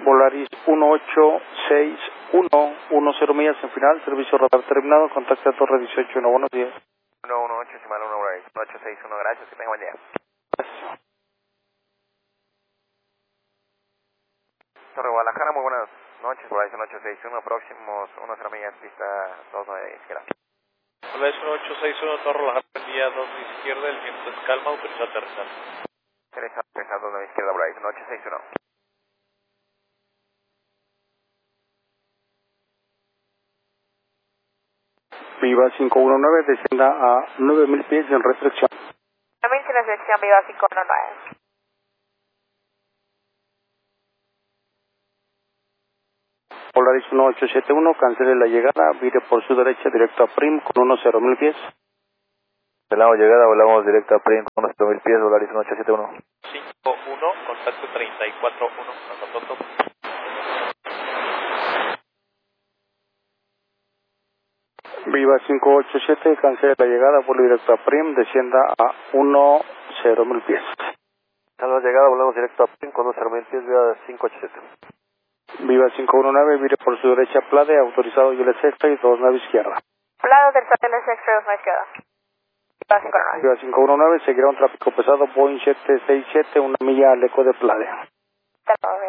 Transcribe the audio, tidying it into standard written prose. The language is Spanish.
Volaris 1861, 10 millas en final, servicio radar terminado, contacta a Torre 18, buenos días. 118, Shimano 1 Volaris 1861, gracias, que tenga buen día. Gracias. Torre Guadalajara, muy buenas noches, Volaris 1861, próximos 10 millas, pista 29 izquierda. Volaris 1861, Torre Guadalajara, vía 2 izquierda, el viento es calma, autorizado a aterrizar. Teresa, 29 izquierda, Volaris 1861. Viva 519, descienda a 9000 pies en restricción. 9000 sin restricción, Viva 519. Volaris 1871, cancele la llegada, vire por su derecha directo a Prim con 10.000 pies. Cancelamos llegada, volamos directo a Prim con 10.000 pies, Volaris 1871. 51, contacto 34-1, San Antonio. Viva 587, cancele la llegada, vuelo directo a Prim, descienda a 10.000 pies. Cancelamos llegada, volamos directo a Prim con 10.000 pies, Viva 587. Viva 519, vire por su derecha Plade, autorizado y extra y 2 nave izquierda. Plado del Satélite Extra 2 izquierda. Viva 519. Viva 519, seguirá un tráfico pesado, Boeing 767, 1 milla al eco de Plade. Hasta luego.